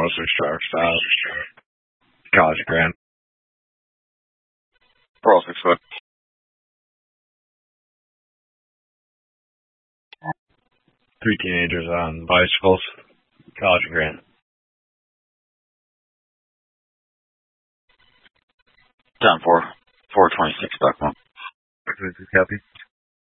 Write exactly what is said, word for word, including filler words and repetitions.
oh six driver style. College Grand. four oh six foot. Three teenagers on bicycles. College Grand. Down four. four twenty-six, Buckman. Copy.